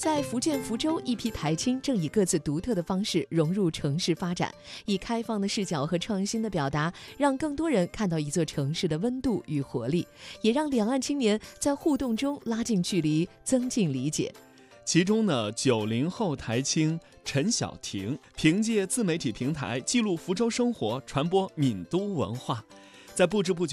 在福建福州，一批台青正以各自独特的方式融入城市发展，以开放的视角和创新的表达，让更多人看到一座城市的温度与活力，也让两岸青年在互动中拉近距离，增进理解。 其中呢，90后台青陈晓婷凭借自媒体平台记录福州生活，传播闽都文化，在不知不觉